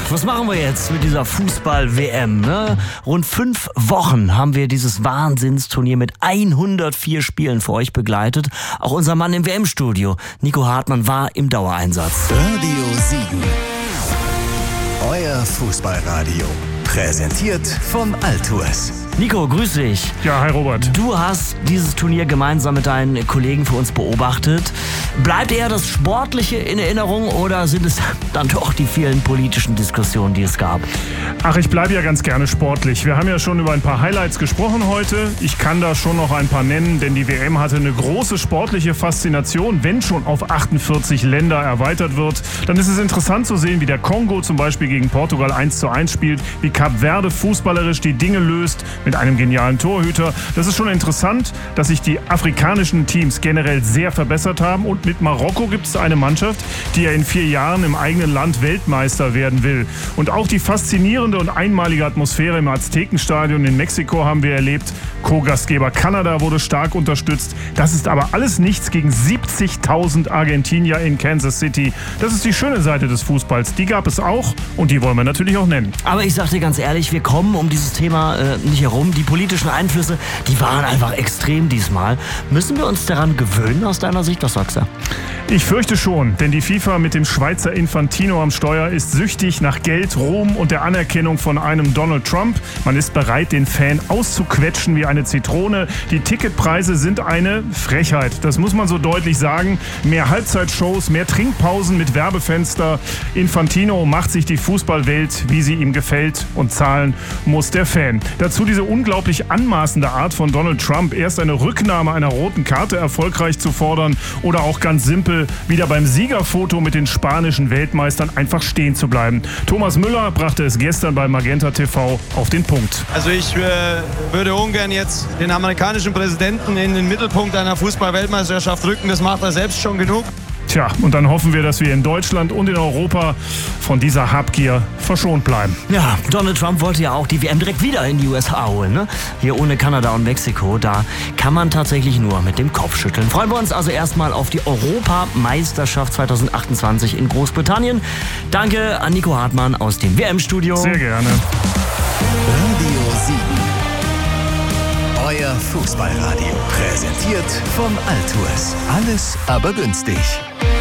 was machen wir jetzt mit dieser Fußball-WM? Ne? Rund 5 Wochen haben wir dieses Wahnsinnsturnier mit 104 Spielen für euch begleitet. Auch unser Mann im WM-Studio, Nico Hartmann, war im Dauereinsatz. Radio Siegen. Euer Fußballradio. Präsentiert von Altours. Nico, grüß dich. Ja, hi Robert. Du hast dieses Turnier gemeinsam mit deinen Kollegen für uns beobachtet. Bleibt eher das Sportliche in Erinnerung oder sind es dann doch die vielen politischen Diskussionen, die es gab? Ach, ich bleibe ja ganz gerne sportlich. Wir haben ja schon über ein paar Highlights gesprochen heute. Ich kann da schon noch ein paar nennen, denn die WM hatte eine große sportliche Faszination. Wenn schon auf 48 Länder erweitert wird, dann ist es interessant zu sehen, wie der Kongo zum Beispiel gegen Portugal 1:1 spielt, wie Kap Verde fußballerisch die Dinge löst mit einem genialen Torhüter. Das ist schon interessant, dass sich die afrikanischen Teams generell sehr verbessert haben. Und mit Marokko gibt es eine Mannschaft, die ja in 4 Jahren im eigenen Land Weltmeister werden will. Und auch die faszinierende und einmalige Atmosphäre im Aztekenstadion in Mexiko haben wir erlebt. Co-Gastgeber Kanada wurde stark unterstützt. Das ist aber alles nichts gegen 70.000 Argentinier in Kansas City. Das ist die schöne Seite des Fußballs. Die gab es auch und die wollen wir natürlich auch nennen. Aber ich sag dir ganz ehrlich, wir kommen um dieses Thema nicht herum. Die politischen Einflüsse, die waren einfach extrem diesmal. Müssen wir uns daran gewöhnen aus deiner Sicht? Was sagst du? Ich fürchte schon, denn die FIFA mit dem Schweizer Infantino am Steuer ist süchtig nach Geld, Ruhm und der Anerkennung von einem Donald Trump. Man ist bereit, den Fan auszuquetschen wie eine Zitrone. Die Ticketpreise sind eine Frechheit. Das muss man so deutlich sagen. Mehr Halbzeitshows, mehr Trinkpausen mit Werbefenster. Infantino macht sich die Fußballwelt, wie sie ihm gefällt, und zahlen muss der Fan. Dazu diese unglaublich anmaßende Art von Donald Trump, erst eine Rücknahme einer roten Karte erfolgreich zu fordern oder auch ganz simpel wieder beim Siegerfoto mit den spanischen Weltmeistern einfach stehen zu bleiben. Thomas Müller brachte es gestern bei Magenta TV auf den Punkt. Also ich würde ungern jetzt den amerikanischen Präsidenten in den Mittelpunkt einer Fußball-Weltmeisterschaft rücken. Das macht er selbst schon genug. Tja, und dann hoffen wir, dass wir in Deutschland und in Europa von dieser Habgier verschont bleiben. Ja, Donald Trump wollte ja auch die WM direkt wieder in die USA holen, ne? Hier ohne Kanada und Mexiko, da kann man tatsächlich nur mit dem Kopf schütteln. Freuen wir uns also erstmal auf die Europameisterschaft 2028 in Großbritannien. Danke an Nico Hartmann aus dem WM-Studio. Sehr gerne. Radio Siegen. Euer Fußballradio. Präsentiert von Altours. Alles aber günstig.